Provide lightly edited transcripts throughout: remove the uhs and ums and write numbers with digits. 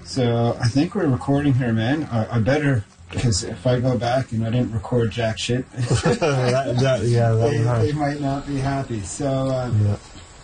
So I think we're recording here, man. I better, because if I go back and I didn't record jack shit, they might not be happy. So, yeah.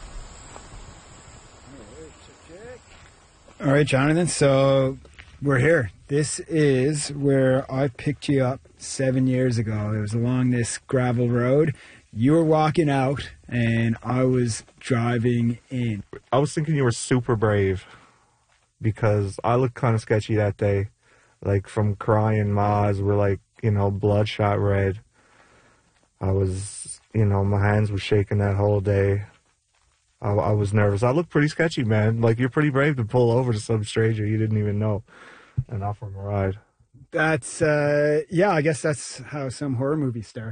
All right, Jonathan. So we're here. This is where I picked you up 7 years ago. It was along this gravel road. You were walking out, and I was driving in. I was thinking you were super brave, because I looked kind of sketchy that day. Like, from crying, my eyes were like, bloodshot red. I was, my hands were shaking that whole day. I was nervous. I looked pretty sketchy, man. Like, you're pretty brave to pull over to some stranger you didn't even know and offer him a ride. That's, I guess that's how some horror movies start.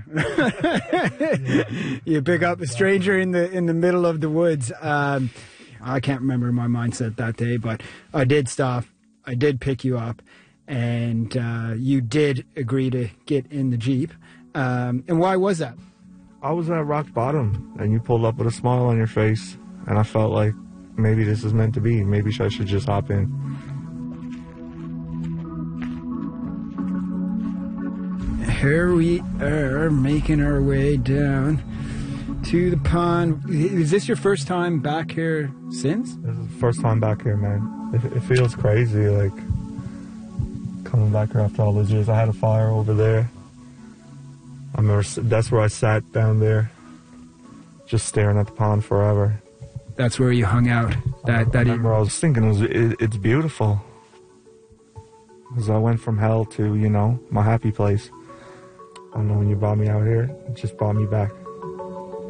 You pick up a stranger in the middle of the woods. I can't remember my mindset that day, but I did stop. I did pick you up, and you did agree to get in the Jeep. And why was that? I was at rock bottom, and you pulled up with a smile on your face, and I felt like maybe this is meant to be. Maybe I should just hop in. Here we are, making our way down to the pond. Is this your first time back here since? This is the first time back here, man. It feels crazy, like, coming back here after all those years. I had a fire over there. I remember that's where I sat down there, just staring at the pond forever. That's where you hung out. I remember I was thinking, it's beautiful. Because I went from hell to, my happy place. I know when you brought me out here, it just brought me back.